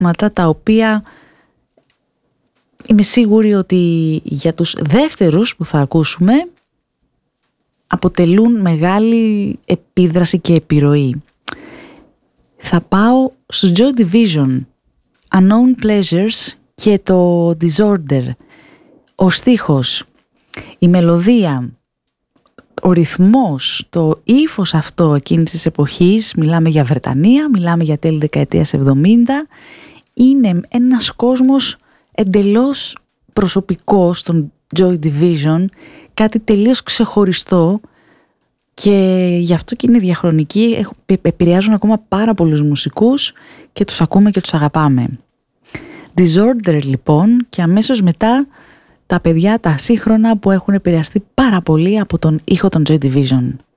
τα οποία είμαι σίγουρη ότι για τους δεύτερους που θα ακούσουμε αποτελούν μεγάλη επίδραση και επιρροή. Θα πάω στους Joy Division, Unknown Pleasures και το Disorder. Ο στίχος, η μελωδία, ο ρυθμός, το ύφος αυτό εκείνης της εποχής, μιλάμε για Βρετανία, μιλάμε για τέλη δεκαετίας 70, είναι ένας κόσμος εντελώς προσωπικό στον Joy Division, κάτι τελείως ξεχωριστό, και γι' αυτό και είναι διαχρονικοί, επηρεάζουν ακόμα πάρα πολλούς μουσικούς και τους ακούμε και τους αγαπάμε. Disorder λοιπόν, και αμέσως μετά τα παιδιά τα σύγχρονα που έχουν επηρεαστεί πάρα πολύ από τον ήχο των Joy Division.